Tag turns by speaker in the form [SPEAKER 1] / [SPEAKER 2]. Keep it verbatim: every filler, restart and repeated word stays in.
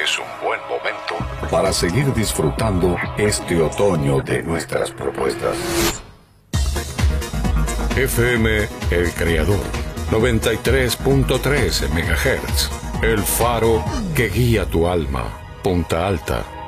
[SPEAKER 1] es un buen momento
[SPEAKER 2] para seguir disfrutando este otoño de nuestras propuestas.
[SPEAKER 1] F M El Creador, noventa y tres punto tres megahertz. El faro que guía tu alma. Punta Alta.